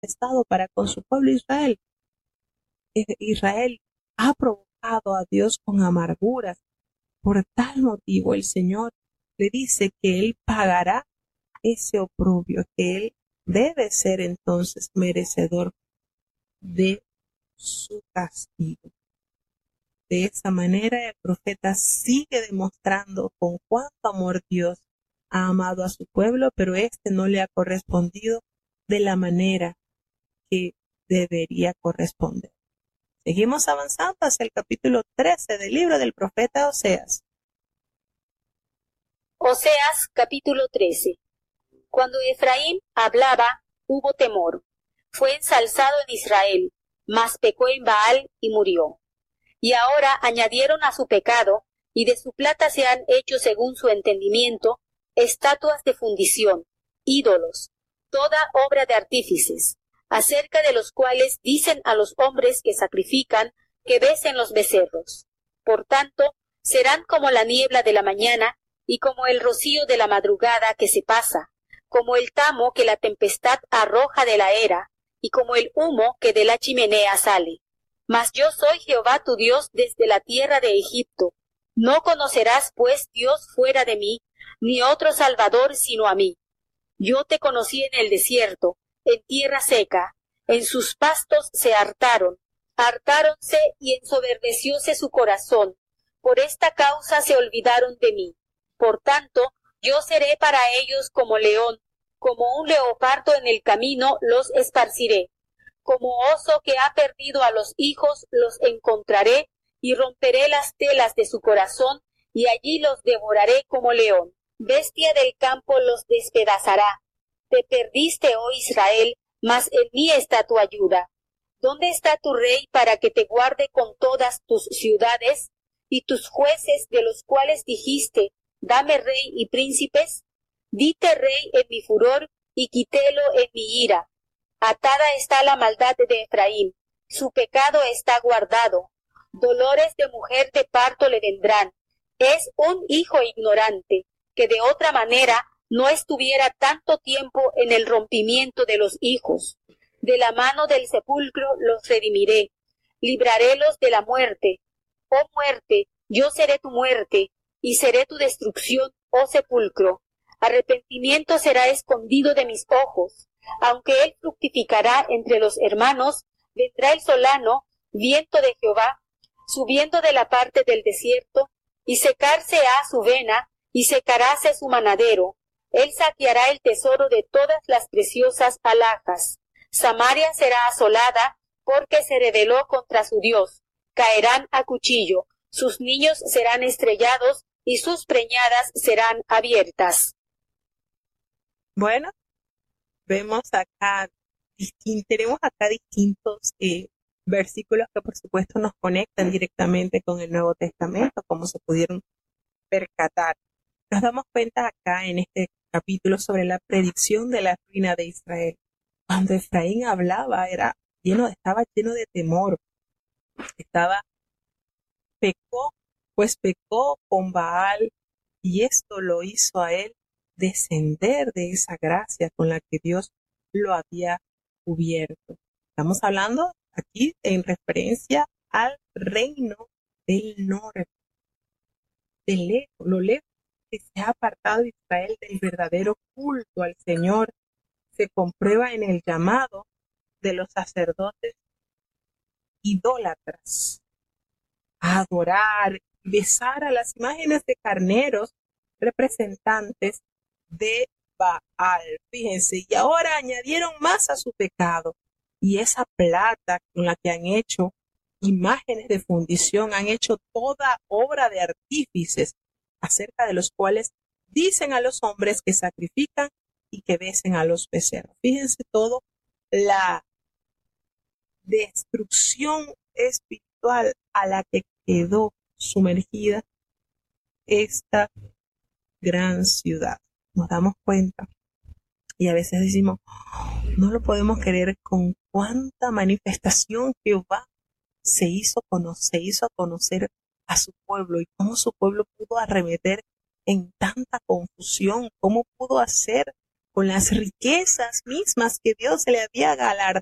manifestado para con su pueblo Israel. Israel ha provocado a Dios con amarguras. Por tal motivo el Señor le dice que Él pagará ese oprobio, que Él debe ser entonces merecedor de su castigo. De esa manera el profeta sigue demostrando con cuánto amor Dios ha amado a su pueblo, pero este no le ha correspondido de la manera que debería corresponder. Seguimos avanzando hacia el capítulo 13 del libro del profeta Oseas. Oseas capítulo 13. Cuando Efraín hablaba, hubo temor. Fue ensalzado en Israel, mas pecó en Baal y murió. Y ahora añadieron a su pecado, y de su plata se han hecho según su entendimiento, estatuas de fundición, ídolos, toda obra de artífices, acerca de los cuales dicen a los hombres que sacrifican que besen los becerros. Por tanto, serán como la niebla de la mañana y como el rocío de la madrugada que se pasa, como el tamo que la tempestad arroja de la era, y como el humo que de la chimenea sale. Mas yo soy Jehová tu Dios desde la tierra de Egipto. No conocerás pues Dios fuera de mí, ni otro Salvador sino a mí. Yo te conocí en el desierto, en tierra seca. En sus pastos se hartáronse y ensoberbecióse su corazón. Por esta causa se olvidaron de mí. Por tanto, yo seré para ellos como león, como un leopardo en el camino los esparciré. Como oso que ha perdido a los hijos, los encontraré, y romperé las telas de su corazón, y allí los devoraré como león. Bestia del campo los despedazará. Te perdiste, oh Israel, mas en mí está tu ayuda. ¿Dónde está tu rey para que te guarde con todas tus ciudades? Y tus jueces de los cuales dijiste, dame rey y príncipes. Dite rey en mi furor, y quitélo en mi ira. Atada está la maldad de Efraín, su pecado está guardado. Dolores de mujer de parto le vendrán. Es un hijo ignorante, que de otra manera no estuviera tanto tiempo en el rompimiento de los hijos. De la mano del sepulcro los redimiré, librarélos de la muerte. Oh muerte, yo seré tu muerte, y seré tu destrucción, oh sepulcro. Arrepentimiento será escondido de mis ojos. Aunque él fructificará entre los hermanos, vendrá el solano, viento de Jehová, subiendo de la parte del desierto, y secarse ha su vena, y secaráse su manadero. Él saqueará el tesoro de todas las preciosas alhajas. Samaria será asolada, porque se rebeló contra su Dios. Caerán a cuchillo, sus niños serán estrellados, y sus preñadas serán abiertas. Bueno, tenemos acá distintos versículos que por supuesto nos conectan directamente con el Nuevo Testamento, como se pudieron percatar. Nos damos cuenta acá en este capítulo sobre la predicción de la ruina de Israel. Cuando Efraín hablaba, estaba lleno de temor. Pecó con Baal, y esto lo hizo a él descender de esa gracia con la que Dios lo había cubierto. Estamos hablando aquí en referencia al reino del norte, lo lejos que se ha apartado Israel del verdadero culto al Señor, se comprueba en el llamado de los sacerdotes idólatras a adorar, besar a las imágenes de carneros representantes de Baal. Fíjense, y ahora añadieron más a su pecado, y esa plata con la que han hecho imágenes de fundición, han hecho toda obra de artífices, acerca de los cuales dicen a los hombres que sacrifican y que besen a los becerros. Fíjense todo la destrucción espiritual a la que quedó sumergida esta gran ciudad. Nos damos cuenta y a veces decimos, no lo podemos creer con cuánta manifestación Jehová se hizo a conocer a su pueblo, y cómo su pueblo pudo arremeter en tanta confusión, cómo pudo hacer con las riquezas mismas que Dios le había